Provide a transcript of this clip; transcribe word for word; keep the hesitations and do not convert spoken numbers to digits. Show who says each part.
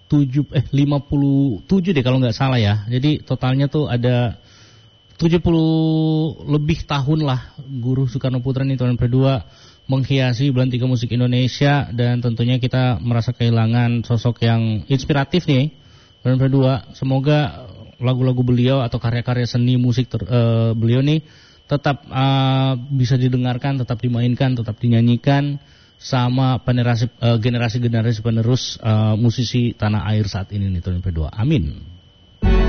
Speaker 1: tujuh eh lima puluh tujuh deh kalau nggak salah ya. Jadi totalnya tuh ada tujuh puluh lebih tahun lah Guru Soekarno Putra ini tahun kedua menghiasi Bulan Tiga Musik Indonesia, dan tentunya kita merasa kehilangan sosok yang inspiratif nih tahun kedua. Semoga lagu-lagu beliau atau karya-karya seni musik ter, uh, beliau nih tetap uh, bisa didengarkan, tetap dimainkan, tetap dinyanyikan sama generasi uh, generasi-generasi penerus uh, musisi tanah air saat ini nih tahun kedua. Amin.